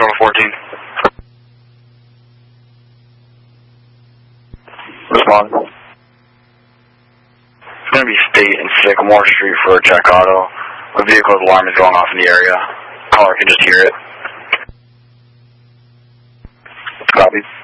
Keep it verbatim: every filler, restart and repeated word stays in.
Control to fourteen. Respond. It's going to be State and Sycamore Street for a check auto. A vehicle's alarm is going off in the area. Caller can just hear it. Copy.